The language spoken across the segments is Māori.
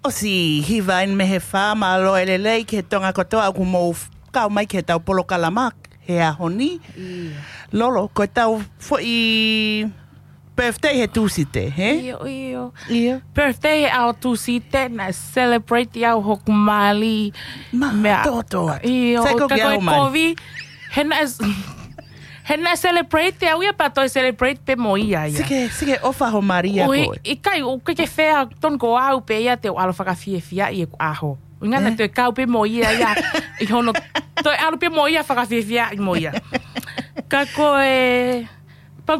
O si hivain me he whāma alo ele lei ke tonga kotoa ku mou kau mai ke tau polo kalamak he ahoni. Lolo, ko tau fo i birthday he tūsite, he? Iyo. Birthday he au tūsite na celebrate iau hoku mali. Totoa. Iyo, Seko ki au mali. Hena celebrate au ia patoi celebrate pe mo ia. Sike ofa ho Maria koe. I kai o ke whea ton ko au pe ia te o alo whakawhiewhia i e ku aho. Ngana te kau pe mo ia i hono toi alo pe mo ia whakawhiewhia i mo ia. Ka koe pau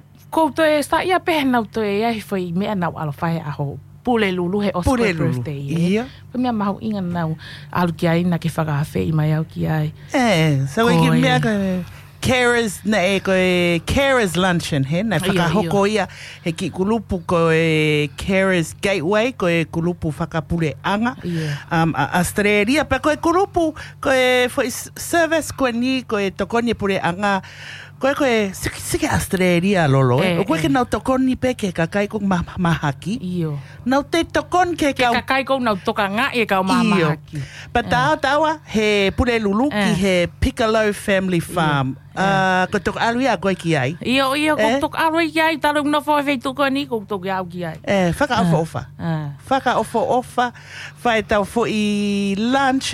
toi sta ia pe nau toi ia foi mea nau alo whae aho. Pule lulu he Oscar birthday. Ia. Pa mea mahu inga nau alu ki ai na ke whakawhi i mai au ki ai. So i ki mea ka carers na e koe carers luncheon he na whakahoko ia he ki kulupu koe carers gateway koe kulupu whakapule anga Australia pa koe kulupu koe for service koe ni koe tokoni pule anga koe sike Australia lolo o koe ke nau tokoni pe ke kakai kong mahaki nau te tokon ke kakai kong nau toka ngā e kau mahaki pa tawa he pule lulu ki he Piccolo family farm ko tok alu ia koe ki ai. Iyo, ko tok alu ki ai, tarong na whawhi tuko ni, ko tok iau ki ai. Whaka ofa. Whaka ofa. Whae tau fo i lunch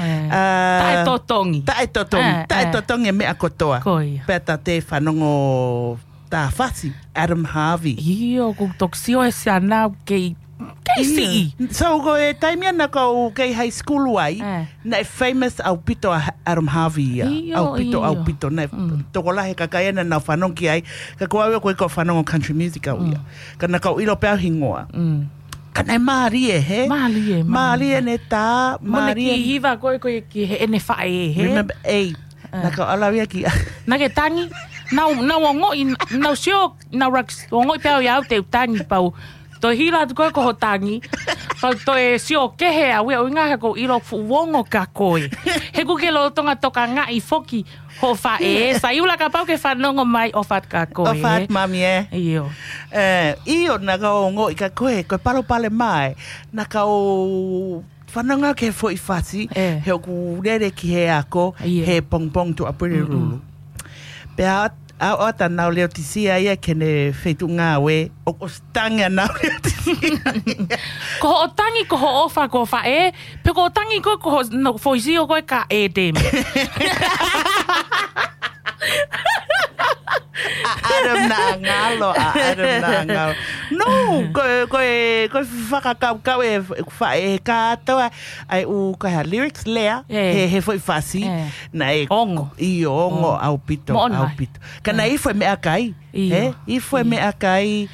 Tae totongi. Tae totongi mea kotoa. Koia. Peta te whanongo tā whasi, Adam Harvey. Iyo, ko tok sio e sia nau kei si. So ko e taimia na kau kei high school wai, na e famous au pito Adam Harvey ia. Au pito. Na toko lahe kakaiana na whanong ki ai. Ka kua koe ko whanong o country music au ia. Ka na kau ilo pēo hingoa. Ka nai maarie he. Maarie ne tā. Mone ki hiva koe ki he ene whae he. Remember, na kau alawia ki. Na ke tangi. Nau ngoi, nau sio, nau raks. Ngoi pēo iau te tangi pau. Toi hila tu koe koho tangi. Toi sio kehe a wea o inga ko ilo fuwongo ka koe. He kuke lo tonga toka ngā i foki ho whae. Sa iula ka pau ke whanongo mai o what ka koe. O what mami Iyo. Iyo na kau ngoi ka koe. Koe palo pale mai. Na kau whanonga ke fo i whasi. He o ku rere ki he ako. He pong tu apure rulu. Pea a ta nau leo tisia ia kene feitu ngā we o stanga nau leo tisia. Ko o tangi ko ho ofa ko whae, pe ko o tangi ko no foisi o koe ka e dem. Adam na ngalo. No, koe whakakau e whae kātoa ai u koe ha lyrics lea he foi fasi na e ongo. Iyo ongo au pito. Kana i foi mea kai. I foi mea kai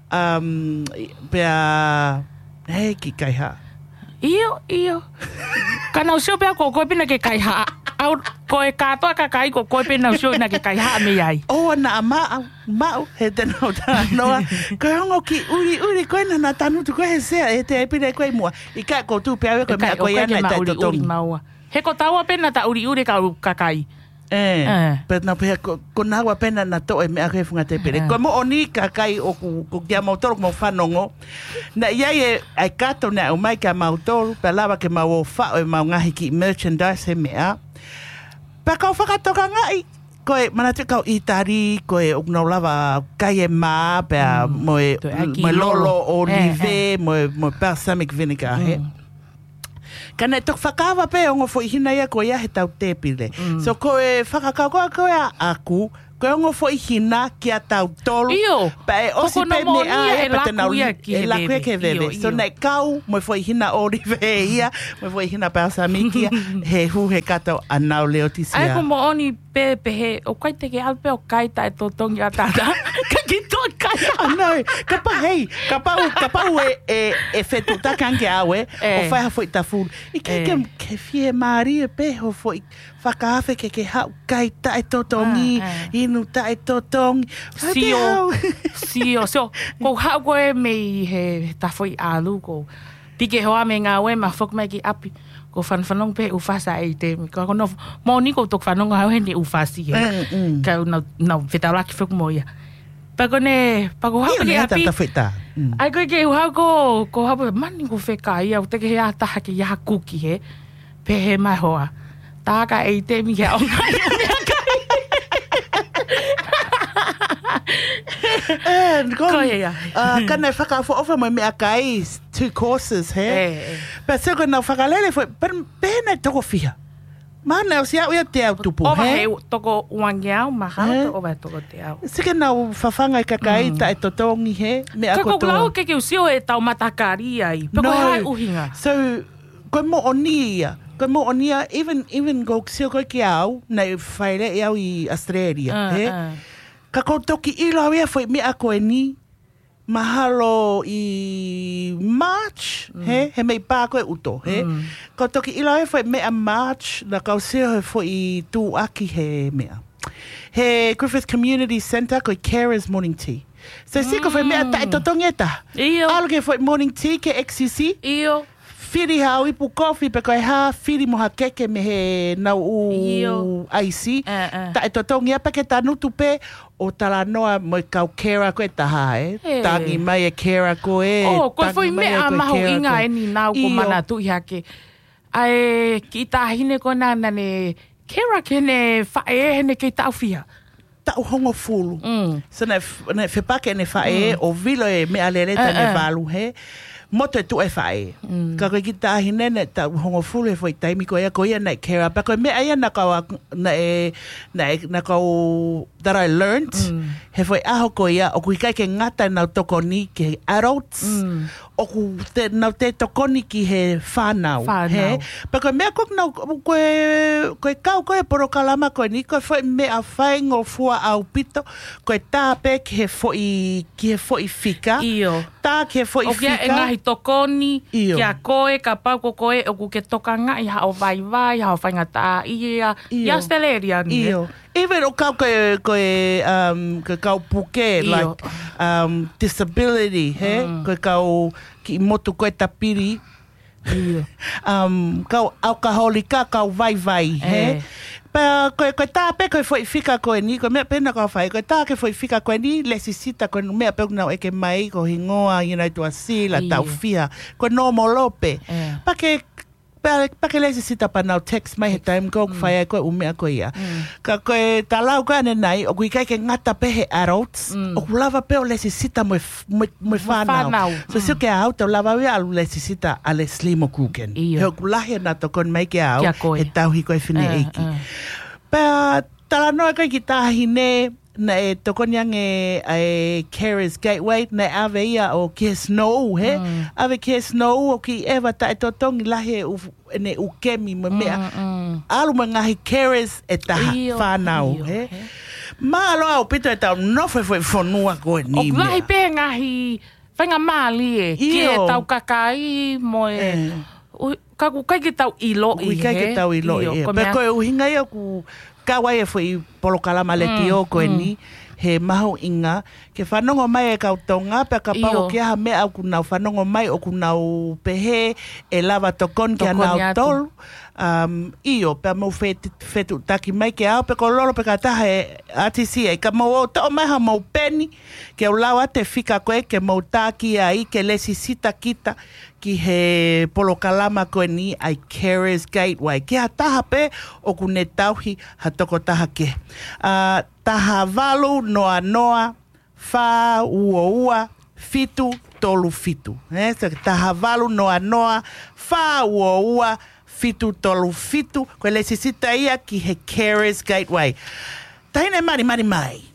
pea ki kai ha. Iyo. Kana usio pea ko koe pina ke kai ha. Au koe katoa ka kai ko koe pina usio na ke kai ha me ai. Na mau he te nau tā noa. Koe hongo ki uri koe na tanu tu koe he sea e te epire koe mua. I kai ko tu pia koe mea koe ana i tai totongi. He ko taua pena ta uri ka kai. But na pia ko nawa pena na to e mea koe funga te pere. Koe mo oni ka kai o ku kia mautoro mo whanongo. Na iai e ai kato na o mai ka mautoro. Pea lawa ke mau o whao e mau ngahi ki merchandise he mea. Pea kau whakatoka ngai. Koe manatu kau itari, koe uknau lava kai e mā, pea moe lolo olive, moe balsamic vinegar he. Kana e tok whakawa pe ongo fo i hina ia koe ia he tau tepile. So koe whakakau koe a aku, koe ongo fo i hina ki a tau tolu. Iyo. Pa e osi pe me a e pate nau e lakuia ke veve. So nei kau, moe fo i hina olive ia, moe fo i hina balsamic ia, he hu he kato a nau leo tisia. Ai ko mo oni pe he, o kai te ke alpe o kai ta e totongi a tata. Ka ki to kai. Anoi, ka pau e fetu ta kanke awe, o whai hafo i ta furu. I ke fie maari e pe ho fo i whakaafe ke hau kai ta e totongi, inu ta e totongi. Sio. Ko hau koe mei he tafo i alu ko. Tike hoa me ngā we ma whok mai ki api. Ko whanong pe ufasa e te. Ko no mo ni ko tok whanong hau hende ufasi he. Ka nau whetau laki whok mo ia. Pako hau ki api. Ai koe ke uha ko hapu mani ko whekai au te ke hea taha ke ia kuki he. Pe he mai hoa. Tāka ei te mi hea o ngai o mea kai. Kana e whakawha ofa mai mea kai 2 courses he. Pe se ko nau whakalele foi pēnei toko whiha. Mana o sia ia te au tupu he. Ova he toko uangiau maha ova toko te au. Sike nau whawhanga i kakai ta e totongi he. Mea kotoa. Kako lau ke usio e tau matakari ai. Peko hai uhinga. So, koe mo onia. Koe mo onia, even go sio koe ki au, nei whaere e au i Australia, he? Kako toki ilo au ia foi mea koe ni, mahalo i March, he mei pā koe uto, he? Ko toki ilo au foi mea March, na kau sio he foi i tū aki he mea. He Griffith Community Centre koe Carers Morning Tea. So siko foi mea tae totongeta. Iyo. Alo ke foi Morning Tea ke XCC. Iyo. Whiri hao ipu kofi pe koe ha whiri moha keke me he nau u aisi. Ta e totongi apa ke tanutu pe o tala noa mo i kau kera koe taha e. Tangi mai e kera koe. Koe foi mea maho inga e ni nau ko mana tu i hake. Ai ki tahine ko nana ne kera ke ne whae hene ke tau whiha. Tau hongo fulu. So ne whipake ne whae o vilo e mea lereta ne valu he. Moto e tu e whae. Ka koe ki tāhine ne tau hongo fulu e foi taimi koe a koe nei kera. Pa koe mea ia na kau that I learned. He foi aho koe ia o kui kai ke ngata nau tokoni ki adults. O ku nau te tokoni ki he whanau. He? Pa koe mea koe nau koe kau koe poro kalama koe ni. Koe foi mea whae ngō fua au pito. Koe tāpe ki he foi fika. Iyo. Tā ki he foi fika. O kia e ngahi tokoni, kia koe, ka pau ko koe, o ku ke tokanga, i hao vai, i hao whainga tā, ia steleria ni. Iyo. Even o kau koe kau puke, like disability, he? Koe kau ki motu koe tapiri. Iyo. Kau alkoholika, kau vai, he? Pa koe tāpe koe foi fika koe ni, koe mea pena kau whai, koe tā ke foi fika koe ni, lesi sita koe mea pēk nau eke mai, ko hingoa, tua sila, tau fia, koe nomo lope. Pake lesi sita pa nau text mai he time ko whai koe umea koe ia. Ka koe tā lau koe ane nei, o kui kai ke ngata pe he adults, o ku lava pe o lesi sita moe whanau. So sio ke au, tau lava wea alu lesi sita ale slimo kuken. He o ku lahi na to kon mai ke au, he tauhi koe whine eiki. Pea tala noa koe ki tāhine, na e tokoniang e Carers Gateway, na ave ia o Kia Snow, he? Ave Kia Snow o ki ewa ta e totongi lahe ne ukemi mo mea. Alu ma ngahi Carers e taha whanau, he? Ma aloa o pito e tau nofe foi whanua koe ni mea. O lahi pe ngahi whainga mali e, ki e tau kakai mo e... Kaku kai ke tau ilo i he. Kai ke tau ilo i he. Pe koe uhinga ia ku... Kawai e foi polokalama le tio koe ni, he maho inga, ke whanongo mai e kau tonga, pe ka pao ki aha mea au ku nau whanongo mai o ku nau pehe e lava tokon ki a nau tolu. Iyo, pe mau fetu taki mai ke au, pe ko lolo pe ka taha e atisi e, ka mau o tao mai ha mau peni, ke au lawa te fika koe, ke mau taki ai, ke lesi sita kita, ki he polokalama koe ni ai Carers Gateway. Ki ha taha pe o ku ne tauhi ha toko taha ke. Taha walu noa, wha ua, fitu, tolu fitu. So, taha walu noa, wha ua, fitu, tolu fitu. Koe lesi sita ia ki he Carers Gateway. Tahine mari mai.